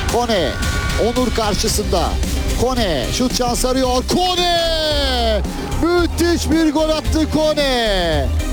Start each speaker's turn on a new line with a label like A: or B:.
A: Kone. Onur karşısında. Kone. Şut şansı arıyor. Kone. Müthiş bir gol attı Kone.